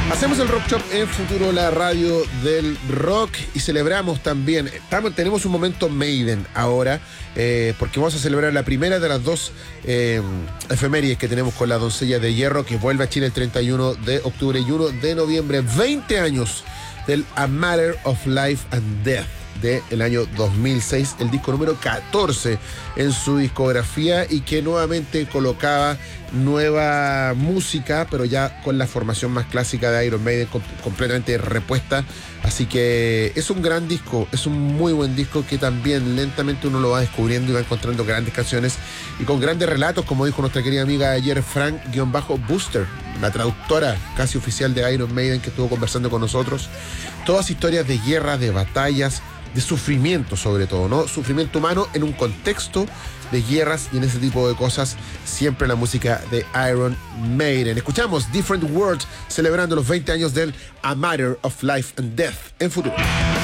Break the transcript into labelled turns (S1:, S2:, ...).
S1: Hacemos el Rock Shop en Futuro, la radio del rock, y celebramos también, tenemos un momento Maiden ahora, porque vamos a celebrar la primera de las dos efemérides que tenemos con la Doncella de Hierro, que vuelve a Chile el 31 de octubre y 1 de noviembre, 20 años del A Matter of Life and Death del año 2006, el disco número 14 en su discografía, y que nuevamente colocaba nueva música, pero ya con la formación más clásica de Iron Maiden completamente repuesta. Así que es un gran disco, es un muy buen disco que también lentamente uno lo va descubriendo y va encontrando grandes canciones y con grandes relatos, como dijo nuestra querida amiga ayer, Frank-Booster, la traductora casi oficial de Iron Maiden, que estuvo conversando con nosotros. Todas historias de guerra, de batallas, de sufrimiento sobre todo, ¿no? Sufrimiento humano en un contexto de guerras y en ese tipo de cosas, siempre la música de Iron Maiden. Escuchamos Different Worlds celebrando los 20 años del A Matter of Life and Death en Futuro.